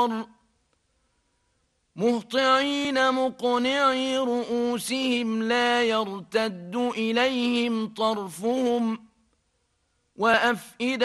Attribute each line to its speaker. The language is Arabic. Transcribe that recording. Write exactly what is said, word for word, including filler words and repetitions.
Speaker 1: النار مهطعين مقنعي رؤوسهم لا يرتد إليهم طرفهم وأفئدة